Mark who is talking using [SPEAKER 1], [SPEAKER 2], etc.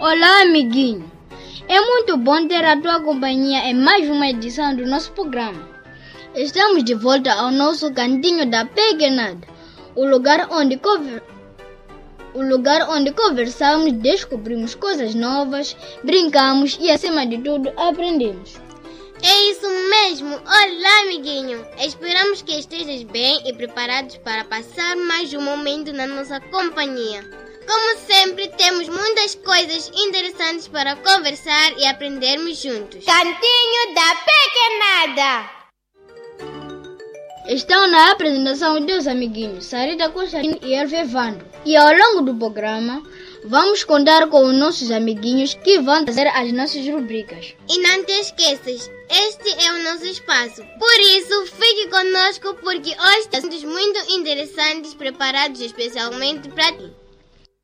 [SPEAKER 1] Olá, amiguinho. É muito bom ter a tua companhia em mais uma edição do nosso programa. Estamos de volta ao nosso cantinho da Pequenada, o lugar onde conversamos, descobrimos coisas novas, brincamos e, acima de tudo, aprendemos.
[SPEAKER 2] É isso mesmo! Olá, amiguinho! Esperamos que estejas bem e preparados para passar mais um momento na nossa companhia. Como sempre, temos muitas coisas interessantes para conversar e aprendermos juntos. Cantinho da Pequenada!
[SPEAKER 1] Estão na apresentação os teus amiguinhos, Sarita Constantino e Hervé. E ao longo do programa, vamos contar com os nossos amiguinhos que vão trazer as nossas rubricas.
[SPEAKER 2] E não te esqueças, este é o nosso espaço. Por isso, fique conosco porque hoje temos assuntos muito interessantes preparados especialmente para ti.